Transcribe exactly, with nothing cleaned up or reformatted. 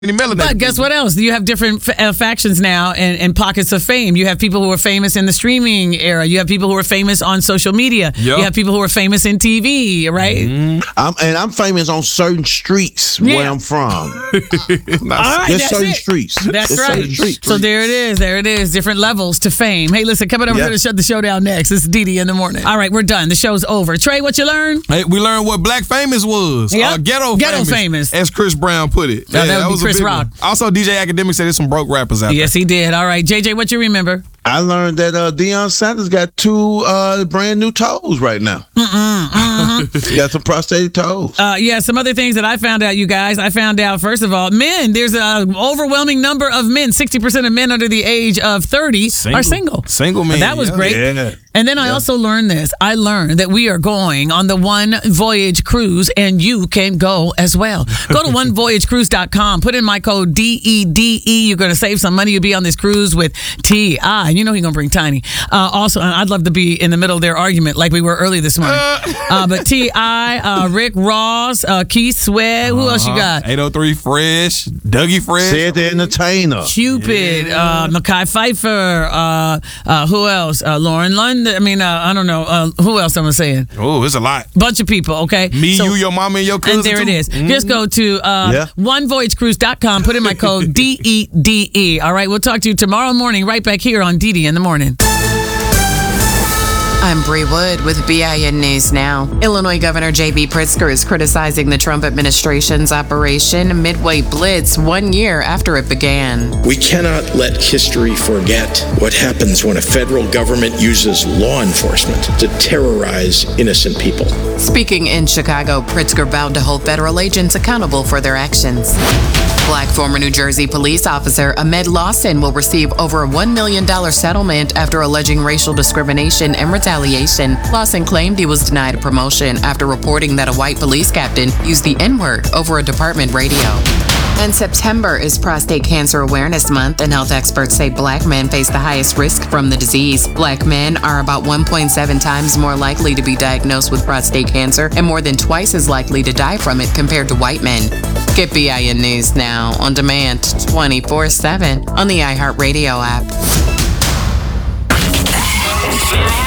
melanated. But guess what else? You have different f- uh, factions now and, and pockets of fame. You have people who are famous in the streaming era. You have people who are famous on social media. Yep. You have people who are famous in T V, right? Mm-hmm. I'm, and I'm famous on certain streets Yeah. where I'm from. All right, There's that's certain it. streets. That's There's right. certain streets. So there it is. There it is. Different levels to fame. Hey, listen, coming over Yeah. here to shut the show down next. It's Dee Dee in the morning. All right, we're done. The show's over. Trey, what you learned? Hey, we learned what black famous was. Yep. Uh, ghetto, Ghetto famous, famous. as Chris Brown put it. Yeah, that would be was a Chris big Rock. one. Also, D J Academic said there's some broke rappers out Yes, he did. All right, J J, what you remember? I learned that uh, Deion Sanders got two uh, brand new toes right now. Mm-mm, mm-hmm. He got some prosthetic toes. Uh, yeah, some other things that I found out, you guys. I found out, first of all, men, there's an overwhelming number of men, sixty percent of men under the age of thirty Single. are single. Single men, That was yeah. great. Yeah. And then I also learned this. I learned that we are going on the One Voyage Cruise, and you can go as well. Go to one voyage cruise dot com. Put in my code D E D E. You're going to save some money. You'll be on this cruise with T I. You know he's going to bring Tiny. Uh, also, I'd love to be in the middle of their argument like we were early this morning. Uh, but T I, uh, Rick Ross, uh, Keith Sweat. Who else you got? eight oh three Fresh, Dougie Fresh. Said the entertainer. Cupid, uh, Mekhi Phifer, uh, uh, who else? Uh, Lauren London. I mean, uh, I don't know. Uh, who else am I saying? Oh, it's a lot. Bunch of people, okay? Me, So- you, your mama, and your cousin. And there it too. is. Mhm. Just go to uh, Yeah. one voyage cruise dot com. Put in my code D E D E. All right, we'll talk to you tomorrow morning right back here on Dee Dee in the morning. I'm Bree Wood with B I N News Now. Illinois Governor J B Pritzker is criticizing the Trump administration's Operation Midway Blitz one year after it began. We cannot let history forget what happens when a federal government uses law enforcement to terrorize innocent people. Speaking in Chicago, Pritzker vowed to hold federal agents accountable for their actions. Black former New Jersey police officer Ahmed Lawson will receive over a one million dollars settlement after alleging racial discrimination and retaliation. Lawson claimed he was denied a promotion after reporting that a white police captain used the N-word over a department radio. And September is Prostate Cancer Awareness Month, and health experts say black men face the highest risk from the disease. Black men are about one point seven times more likely to be diagnosed with prostate cancer and more than twice as likely to die from it compared to white men. Get B I N News Now on demand twenty-four seven on the iHeartRadio app.